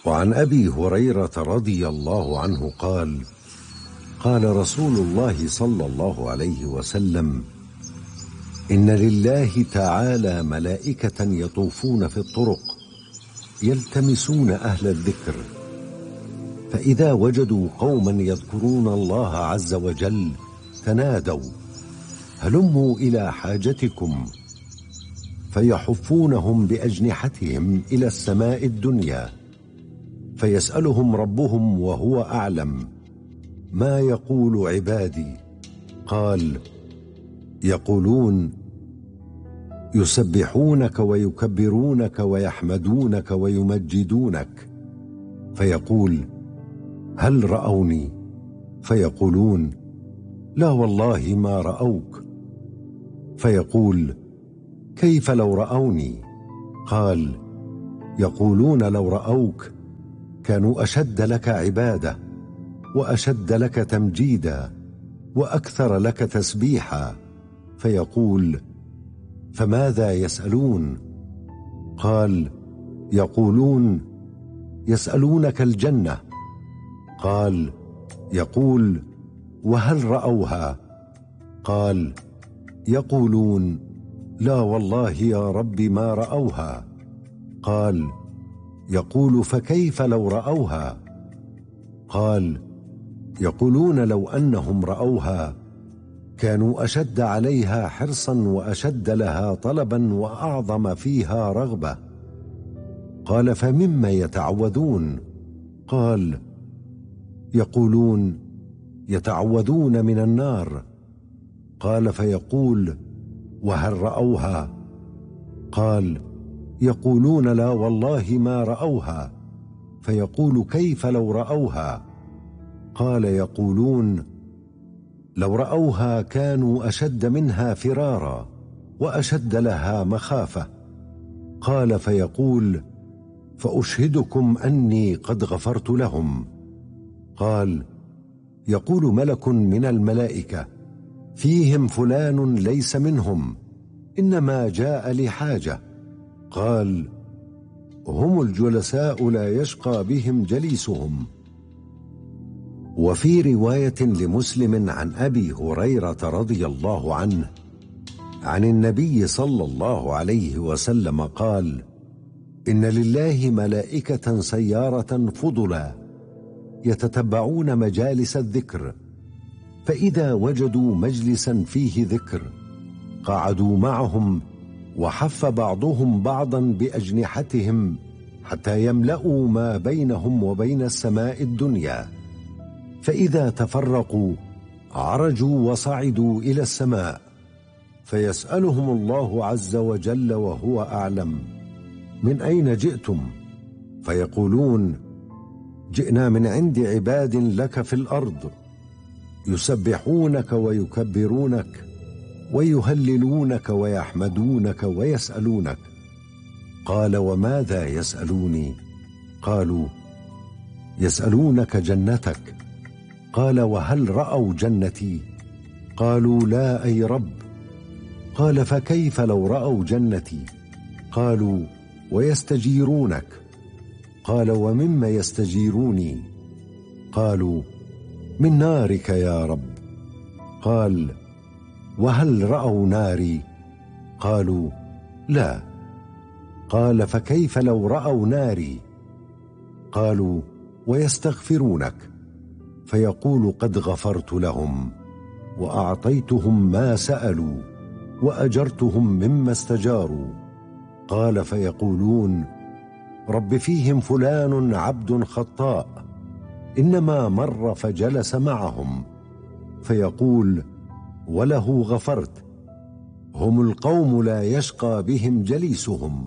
وعن أبي هريرة رضي الله عنه قال: قال رسول الله صلى الله عليه وسلم: إن لله تعالى ملائكة يطوفون في الطرق يلتمسون أهل الذكر، فإذا وجدوا قوما يذكرون الله عز وجل تنادوا: هلموا إلى حاجتكم، فيحفونهم بأجنحتهم إلى السماء الدنيا، فيسألهم ربهم وهو أعلم: ما يقول عبادي؟ قال: يقولون: يسبحونك ويكبرونك ويحمدونك ويمجدونك. فيقول: هل رأوني؟ فيقولون: لا والله ما رأوك. فيقول: كيف لو رأوني؟ قال: يقولون لو رأوك كانوا أشد لك عبادة، وأشد لك تمجيدا، وأكثر لك تسبيحا. فيقول: فماذا يسألون؟ قال: يقولون: يسألونك الجنة. قال: يقول: وهل رأوها؟ قال: يقولون: لا والله يا رب ما رأوها. قال: يقول: فكيف لو رأوها؟ قال: يقولون لو أنهم رأوها كانوا أشد عليها حرصا وأشد لها طلبا وأعظم فيها رغبة. قال: فمما يتعوذون؟ قال: يقولون: يتعوذون من النار. قال: فيقول: وهل رأوها؟ قال: يقولون لا والله ما رأوها. فيقول: كيف لو رأوها؟ قال: يقولون: لو رأوها كانوا أشد منها فرارا وأشد لها مخافة. قال: فيقول: فأشهدكم أني قد غفرت لهم. قال: يقول ملك من الملائكة: فيهم فلان ليس منهم، إنما جاء لحاجة. قال: هم الجلساء لا يشقى بهم جليسهم. وفي رواية لمسلم عن أبي هريرة رضي الله عنه عن النبي صلى الله عليه وسلم قال: إن لله ملائكة سيارة فضلا يتتبعون مجالس الذكر، فإذا وجدوا مجلسا فيه ذكر قعدوا معهم، وحف بعضهم بعضا بأجنحتهم حتى يملأوا ما بينهم وبين السماء الدنيا، فإذا تفرقوا عرجوا وصعدوا إلى السماء، فيسألهم الله عز وجل وهو أعلم: من أين جئتم؟ فيقولون: جئنا من عند عباد لك في الأرض يسبحونك ويكبرونك ويهللونك ويحمدونك ويسألونك. قال: وماذا يسألوني؟ قالوا: يسألونك جنتك. قال: وهل رأوا جنتي؟ قالوا: لا أي رب. قال: فكيف لو رأوا جنتي؟ قالوا: ويستجيرونك. قال: ومما يستجيروني؟ قالوا: من نارك يا رب. قال: وهل رأوا ناري؟ قالوا: لا. قال: فكيف لو رأوا ناري؟ قالوا: ويستغفرونك. فيقول: قد غفرت لهم وأعطيتهم ما سألوا وأجرتهم مما استجاروا. قال: فيقولون: رب فيهم فلان عبد خطاء، إنما مر فجلس معهم. فيقول: وله غفرت. هم القوم لا يشقى bihim celisuhum.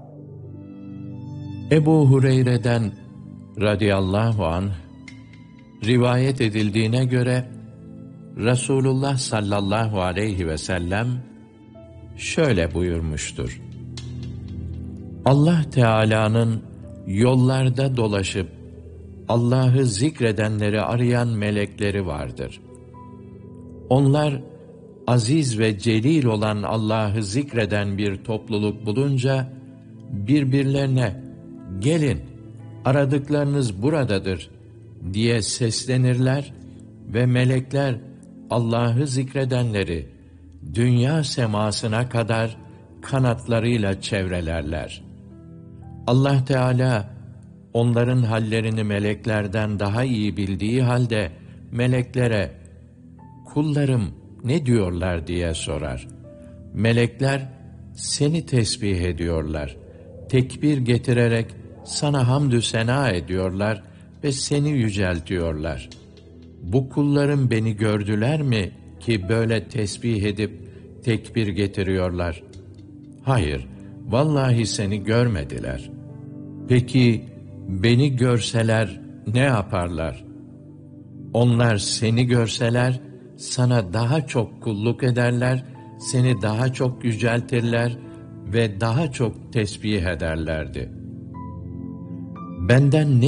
Ebu Hureyre'den radıyallahu anh rivayet edildiğine göre Resulullah sallallahu aleyhi ve sellem şöyle buyurmuştur: Allah Teala'nın yollarda dolaşıp Allah'ı zikredenleri arayan melekleri vardır. Onlar aziz ve celil olan Allah'ı zikreden bir topluluk bulunca birbirlerine gelin aradıklarınız buradadır diye seslenirler ve melekler Allah'ı zikredenleri dünya semasına kadar kanatlarıyla çevrelerler. Allah Teala onların hallerini meleklerden daha iyi bildiği halde meleklere kullarım ne diyorlar diye sorar. Melekler seni tesbih ediyorlar. Tekbir getirerek sana hamdü sena ediyorlar ve seni yüceltiyorlar. Bu kullarım beni gördüler mi ki böyle tesbih edip tekbir getiriyorlar? Hayır, vallahi seni görmediler. Peki beni görseler ne yaparlar? Onlar seni görseler sana daha çok kulluk ederler, seni daha çok yüceltirler ve daha çok tesbih ederlerdi. Benden ne